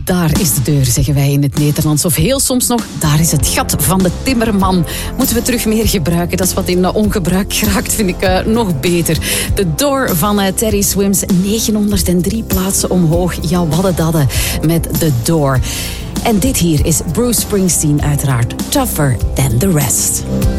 Daar is de deur, zeggen wij in het Nederlands. Of heel soms nog, daar is het gat van de timmerman. Moeten we terug meer gebruiken? Dat is wat in ongebruik geraakt, vind ik nog beter. The Door van Teddy Swims, 903 plaatsen omhoog. Ja, waddedadde met The Door. En dit hier is Bruce Springsteen uiteraard. Tougher Than The Rest.